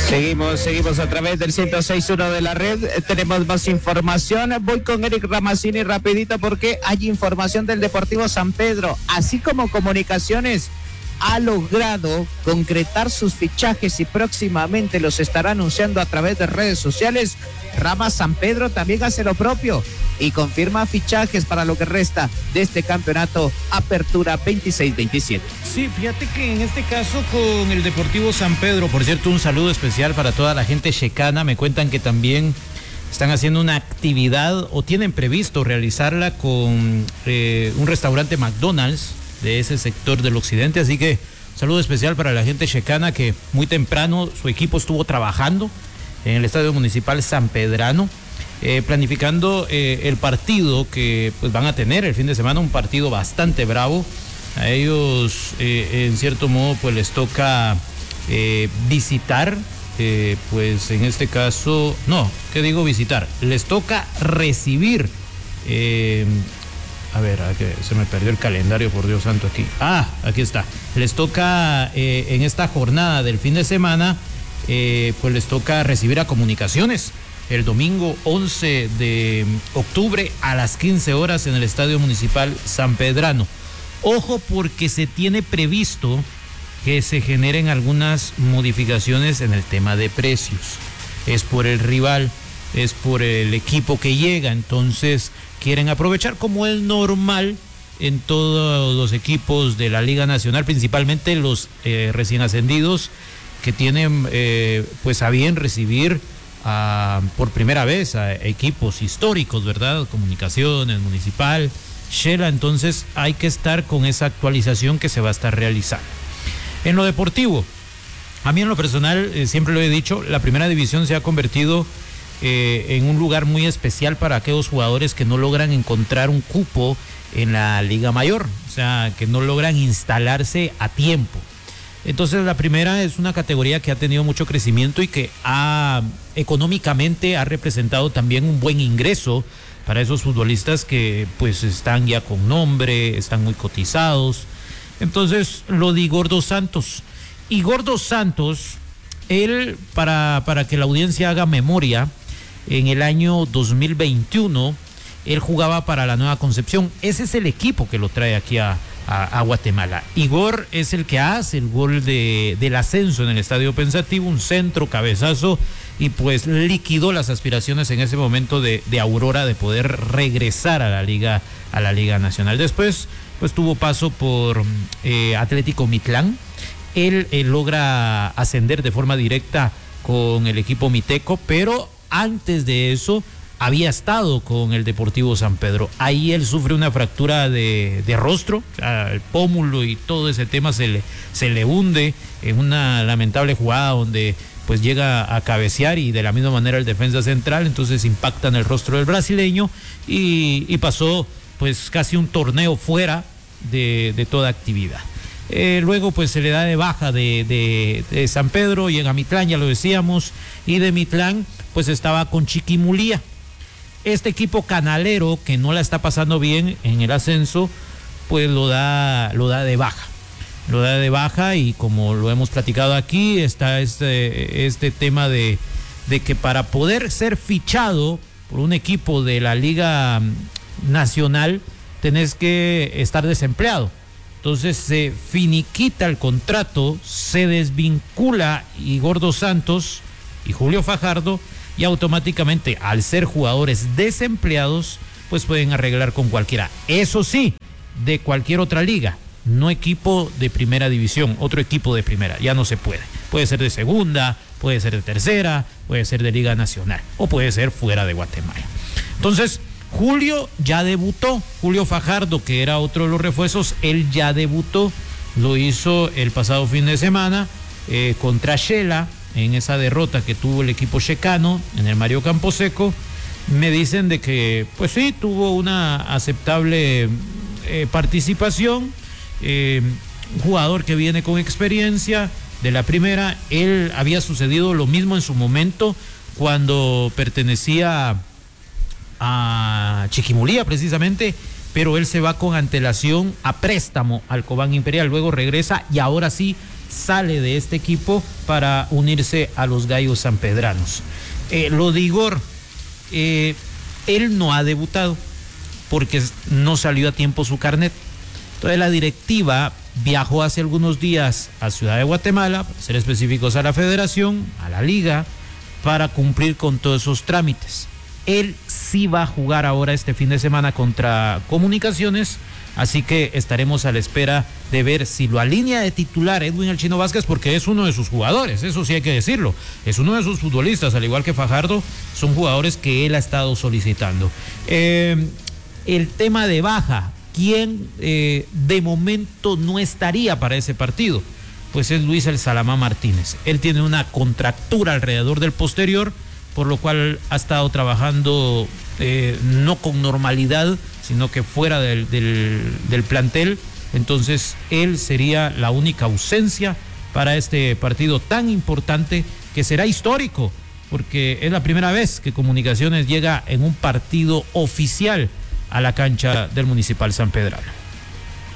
Seguimos a través del 106.1 de la red. Tenemos más información. Voy con Eric Ramazzini rapidito porque hay información del Deportivo San Pedro, así como Comunicaciones ha logrado concretar sus fichajes y próximamente los estará anunciando a través de redes sociales. Rama San Pedro también hace lo propio y confirma fichajes para lo que resta de este campeonato Apertura 26-27. Sí, fíjate que en este caso con el Deportivo San Pedro, por cierto, un saludo especial para toda la gente checana. Me cuentan que también están haciendo una actividad o tienen previsto realizarla con un restaurante McDonald's de ese sector del occidente, así que un saludo especial para la gente checana que muy temprano su equipo estuvo trabajando en el Estadio Municipal San Pedrano, planificando el partido que pues van a tener el fin de semana, un partido bastante bravo. A ellos en cierto modo pues les toca visitar, pues en este caso, no, ¿qué digo visitar? Les toca recibir, a ver, se me perdió el calendario, por Dios santo, aquí. Aquí está. Les toca en esta jornada del fin de semana, pues les toca recibir a Comunicaciones el domingo 11 de octubre a las 15 horas en el Estadio Municipal San Pedrano. Ojo, porque se tiene previsto que se generen algunas modificaciones en el tema de precios. Es por el rival, es por el equipo que llega, entonces quieren aprovechar, como es normal en todos los equipos de la Liga Nacional, principalmente los recién ascendidos que tienen pues a bien recibir por primera vez a equipos históricos, ¿verdad? Comunicaciones, Municipal, Shela, entonces hay que estar con esa actualización que se va a estar realizando. En lo deportivo, a mí en lo personal, siempre lo he dicho, la primera división se ha convertido en un lugar muy especial para aquellos jugadores que no logran encontrar un cupo en la Liga Mayor, o sea, que no logran instalarse a tiempo. Entonces la primera es una categoría que ha tenido mucho crecimiento y que económicamente ha representado también un buen ingreso para esos futbolistas que pues están ya con nombre, están muy cotizados. Entonces lo de Igor Dos Santos. Igor Dos Santos, él, para que la audiencia haga memoria, en el año 2021, él jugaba para la Nueva Concepción. Ese es el equipo que lo trae aquí a Guatemala. Igor es el que hace el gol del ascenso en el Estadio Pensativo, un centro, cabezazo, y pues liquidó las aspiraciones en ese momento de Aurora de poder regresar a la Liga Nacional. Después, pues tuvo paso por Atlético Mitlán. Él logra ascender de forma directa con el equipo miteco, pero antes de eso había estado con el Deportivo San Pedro. Ahí él sufre una fractura de rostro, o sea, el pómulo y todo ese tema se le hunde en una lamentable jugada donde pues llega a cabecear y de la misma manera el defensa central, entonces impacta en el rostro del brasileño y pasó pues casi un torneo fuera de toda actividad. Luego pues se le da de baja de San Pedro, llega a Mitlán, ya lo decíamos, y de Mitlán pues estaba con Chiquimulía. Este equipo canalero que no la está pasando bien en el ascenso, pues lo da de baja. Lo da de baja y como lo hemos platicado aquí, está este tema de que para poder ser fichado por un equipo de la Liga Nacional, tenés que estar desempleado. Entonces se finiquita el contrato, se desvincula Igor Dos Santos y Julio Fajardo, y automáticamente, al ser jugadores desempleados, pues pueden arreglar con cualquiera. Eso sí, de cualquier otra liga, no equipo de primera división, otro equipo de primera, ya no se puede. Puede ser de segunda, puede ser de tercera, puede ser de Liga Nacional, o puede ser fuera de Guatemala. Entonces, Julio ya debutó, Julio Fajardo, que era otro de los refuerzos, él ya debutó, lo hizo el pasado fin de semana contra Shela, en esa derrota que tuvo el equipo checano en el Mario Camposeco. Me dicen de que pues sí, tuvo una aceptable participación, un jugador que viene con experiencia de la primera. Él había sucedido lo mismo en su momento cuando pertenecía a Chiquimulía precisamente, pero él se va con antelación a préstamo al Cobán Imperial, luego regresa y ahora sí sale de este equipo para unirse a los Gallos sanpedranos. Lo de Igor, él no ha debutado porque no salió a tiempo su carnet. Entonces la directiva viajó hace algunos días a Ciudad de Guatemala, para ser específicos, a la federación, a la liga, para cumplir con todos esos trámites. Él sí va a jugar ahora este fin de semana contra Comunicaciones, así que estaremos a la espera de ver si lo alinea de titular Edwin El Chino Vázquez, porque es uno de sus jugadores, eso sí hay que decirlo, es uno de sus futbolistas, al igual que Fajardo, son jugadores que él ha estado solicitando. El tema de baja, ¿quién de momento no estaría para ese partido? Pues es Luis El Salamá Martínez. Él tiene una contractura alrededor del posterior, por lo cual ha estado trabajando no con normalidad, sino que fuera del plantel. Entonces él sería la única ausencia para este partido tan importante, que será histórico, porque es la primera vez que Comunicaciones llega en un partido oficial a la cancha del Municipal Sanpedrano.